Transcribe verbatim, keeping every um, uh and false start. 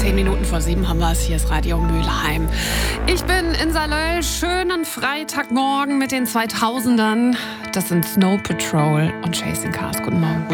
Zehn Minuten vor sieben haben wir es. Hier ist Radio Mülheim. Ich bin in Saarlouis. Schönen Freitagmorgen mit den zweitausendern. Das sind Snow Patrol und Chasing Cars. Guten Morgen.